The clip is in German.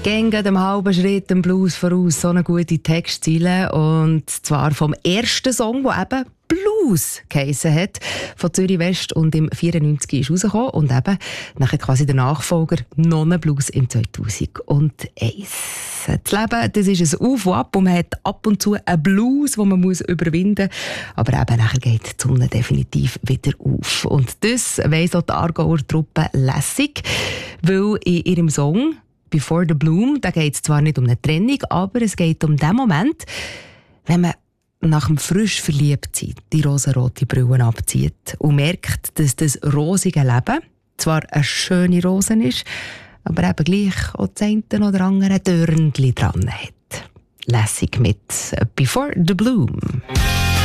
Gehen dem halben Schritt dem Blues voraus, so eine gute Textziele. Und zwar vom ersten Song, der eben Blues geheissen hat, von Zürich West und im 94 ist rausgekommen. Und eben nachher quasi der Nachfolger Nonnenblues im 2001. Das Leben, das ist ein Auf und Ab und man hat ab und zu einen Blues, den man überwinden muss. Aber eben nachher geht die Sonne definitiv wieder auf. Und das weiss auch die Aargauer Truppe lässig, weil in ihrem Song «Before the Bloom», da geht es zwar nicht um eine Trennung, aber es geht um den Moment, wenn man nach dem frisch Verliebtsein die rosarote Brille abzieht und merkt, dass das rosige Leben zwar eine schöne Rose ist, aber eben gleich auch das eine oder andere Dörnchen dran hat. Lässig mit «Before the Bloom».